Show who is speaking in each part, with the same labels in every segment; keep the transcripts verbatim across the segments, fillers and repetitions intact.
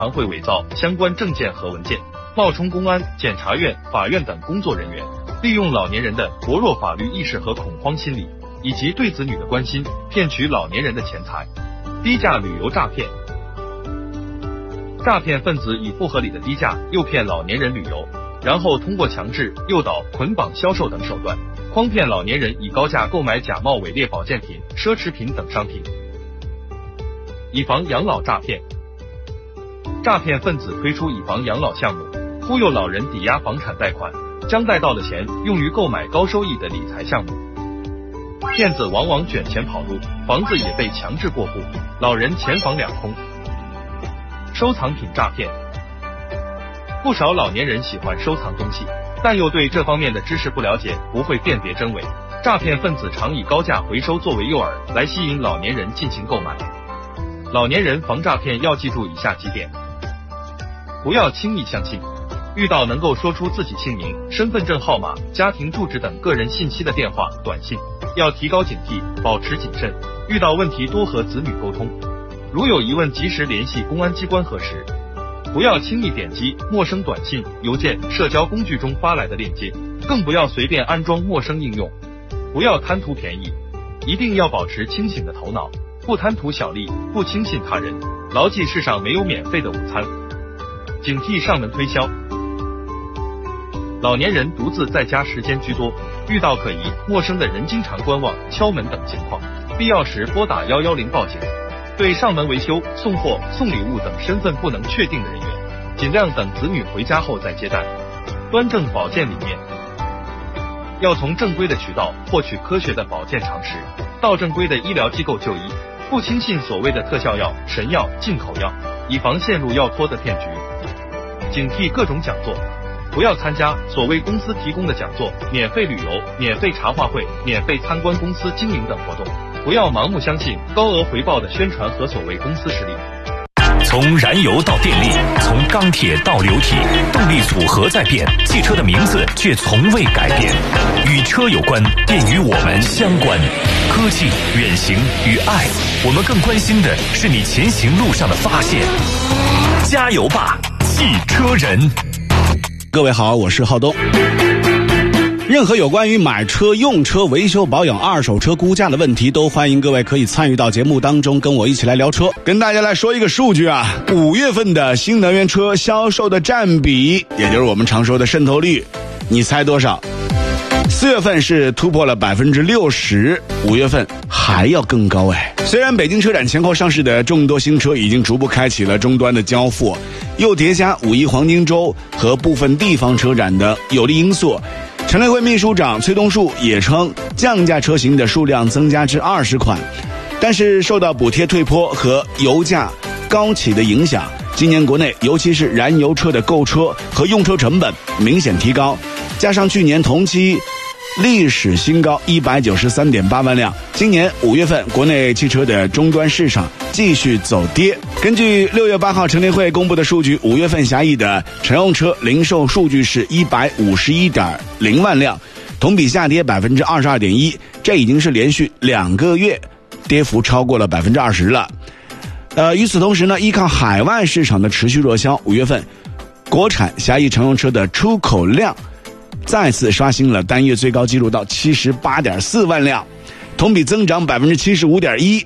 Speaker 1: 常会伪造相关证件和文件，冒充公安、检察院、法院等工作人员，利用老年人的薄弱法律意识和恐慌心理，以及对子女的关心，骗取老年人的钱财。低价旅游诈骗，诈骗分子以不合理的低价诱骗老年人旅游，然后通过强制、诱导、捆绑销售等手段，诓骗老年人以高价购买假冒伪劣保健品、奢侈品等商品。以房养老诈骗，诈骗分子推出以房养老项目，忽悠老人抵押房产贷款，将贷到的钱用于购买高收益的理财项目。骗子往往卷钱跑路，房子也被强制过户，老人钱房两空。收藏品诈骗，不少老年人喜欢收藏东西，但又对这方面的知识不了解，不会辨别真伪。诈骗分子常以高价回收作为诱饵，来吸引老年人进行购买。老年人防诈骗要记住以下几点：不要轻易相信，遇到能够说出自己姓名、身份证号码、家庭住址等个人信息的电话、短信，要提高警惕，保持谨慎，遇到问题多和子女沟通，如有疑问及时联系公安机关核实。不要轻易点击陌生短信、邮件、社交工具中发来的链接，更不要随便安装陌生应用。不要贪图便宜，一定要保持清醒的头脑，不贪图小利，不轻信他人，牢记世上没有免费的午餐。警惕上门推销，老年人独自在家时间居多，遇到可疑、陌生的人经常观望、敲门等情况，必要时拨打一一零报警。对上门维修、送货、送礼物等身份不能确定的人员，尽量等子女回家后再接待。端正保健理念，要从正规的渠道获取科学的保健常识，到正规的医疗机构就医，不轻信所谓的特效药、神药、进口药，以防陷入药托的骗局。警惕各种讲座，不要参加所谓公司提供的讲座、免费旅游、免费茶话会、免费参观公司经营等活动，不要盲目相信高额回报的宣传和所谓公司实力。
Speaker 2: 从燃油到电力，从钢铁到流体，动力组合在变，汽车的名字却从未改变。与车有关，便与我们相关。科技、远行与爱，我们更关心的是你前行路上的发现。加油吧，汽车人！
Speaker 3: 各位好，我是浩东。任何有关于买车、用车、维修保养、二手车估价的问题，都欢迎各位可以参与到节目当中，跟我一起来聊车。跟大家来说一个数据啊，五月份的新能源车销售的占比，也就是我们常说的渗透率，你猜多少？四月份是突破了百分之六十，五月份还要更高哎。虽然北京车展前后上市的众多新车已经逐步开启了终端的交付，又叠加五一黄金周和部分地方车展的有利因素，乘联会秘书长崔东树也称，降价车型的数量增加至二十款，但是受到补贴退坡和油价高企的影响，今年国内尤其是燃油车的购车和用车成本明显提高，加上去年同期历史新高一百九十三点八万辆，今年五月份国内汽车的终端市场继续走跌。根据六月八号乘联会公布的数据，五月份狭义的乘用车零售数据是一百五十一点零万辆，同比下跌百分之二十二点一，这已经是连续两个月跌幅超过了百分之二十了。呃，与此同时呢，依靠海外市场的持续热销，五月份国产狭义乘用车的出口量再次刷新了单月最高纪录到七十八点四万辆，同比增长百分之七十五点一。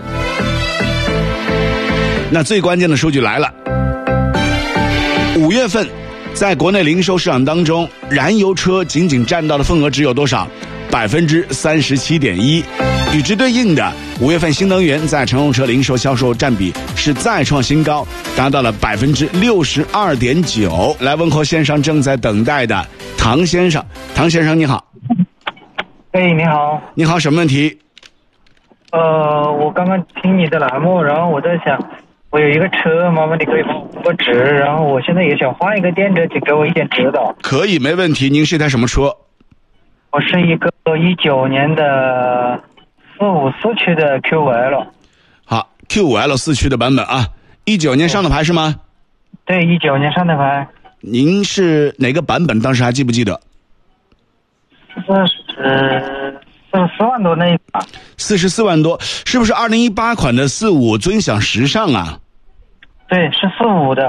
Speaker 3: 那最关键的数据来了，五月份在国内零售市场当中，燃油车仅仅占到的份额只有多少？百分之三十七点一。与之对应的，五月份新能源在乘用车零售销售占比是再创新高，达到了百分之六十二点九。来问候线上正在等待的唐先生，唐先生你好。
Speaker 4: 哎，你好。
Speaker 3: 你好，什么问题？
Speaker 4: 呃，我刚刚听你的栏目，然后我在想，我有一个车，麻烦你可以帮我拨个值，然后我现在也想换一个电池，请给我一点指导。
Speaker 3: 可以，没问题。您是一台什么车？
Speaker 4: 我是一个一九年的四五四驱的 Q 五 L。
Speaker 3: 好 ，Q 五 L 四驱的版本啊，一九年上的牌是吗？
Speaker 4: 对，一九年上的牌。
Speaker 3: 您是哪个版本？当时还记不记得？
Speaker 4: 四十四十四万多那一把。
Speaker 3: 四十四万多，是不是二零一八款的四五尊享时尚啊？
Speaker 4: 对，是四五的。